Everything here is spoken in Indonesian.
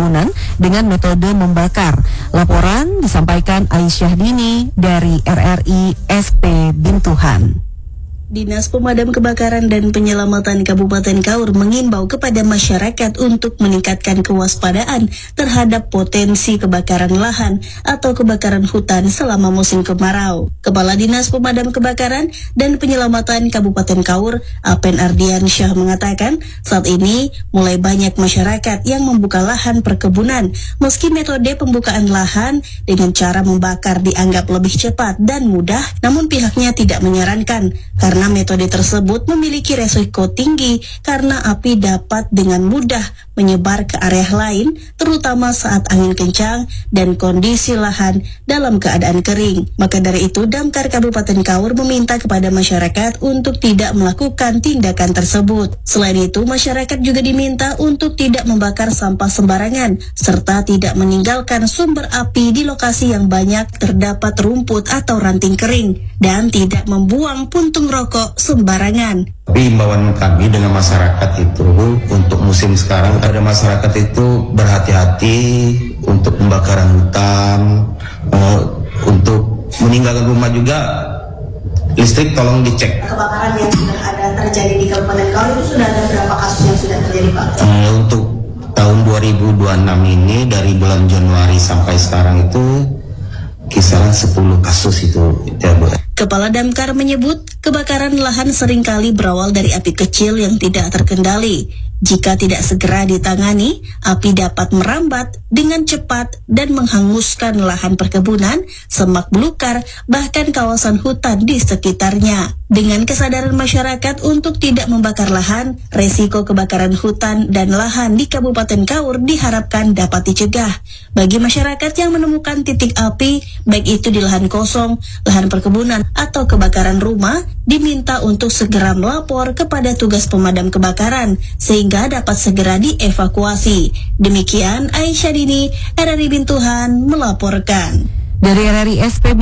perkebunan dengan metode membakar. Laporan disampaikan Aisyah Dini dari RRI SP Bintuhan. Dinas Pemadam Kebakaran dan Penyelamatan Kabupaten Kaur mengimbau kepada masyarakat untuk meningkatkan kewaspadaan terhadap potensi kebakaran lahan atau kebakaran hutan selama musim kemarau. Kepala Dinas Pemadam Kebakaran dan Penyelamatan Kabupaten Kaur, Apen Ardiansyah mengatakan, saat ini mulai banyak masyarakat yang membuka lahan perkebunan, meski metode pembukaan lahan dengan cara membakar dianggap lebih cepat dan mudah, namun pihaknya tidak menyarankan karena metode tersebut memiliki resiko tinggi karena api dapat dengan mudah menyebar ke area lain, terutama saat angin kencang dan kondisi lahan dalam keadaan kering. Maka dari itu, Damkar Kabupaten Kaur meminta kepada masyarakat untuk tidak melakukan tindakan tersebut. Selain itu, masyarakat juga diminta untuk tidak membakar sampah sembarangan, serta tidak meninggalkan sumber api di lokasi yang banyak terdapat rumput atau ranting kering, dan tidak membuang puntung rokok sembarangan. Tapi imbauan kami dengan masyarakat itu untuk musim sekarang, ada masyarakat itu berhati-hati untuk pembakaran hutan, untuk meninggalkan rumah juga listrik tolong dicek. Kebakaran yang sudah ada terjadi di Kabupaten Kaur itu sudah ada berapa kasus yang sudah terjadi, Pak? Untuk tahun 2026 ini dari bulan Januari sampai sekarang itu kisaran 10 kasus itu ya, Bu. Kepala Damkar menyebut kebakaran lahan seringkali berawal dari api kecil yang tidak terkendali. Jika tidak segera ditangani, api dapat merambat dengan cepat dan menghanguskan lahan perkebunan, semak belukar, bahkan kawasan hutan di sekitarnya. Dengan kesadaran masyarakat untuk tidak membakar lahan, resiko kebakaran hutan dan lahan di Kabupaten Kaur diharapkan dapat dicegah. Bagi masyarakat yang menemukan titik api, baik itu di lahan kosong, lahan perkebunan, atau kebakaran rumah, diminta untuk segera melapor kepada tugas pemadam kebakaran, sehingga dapat segera dievakuasi. Demikian Aisyah Dini, RRI Bintuhan melaporkan. Dari RRI SP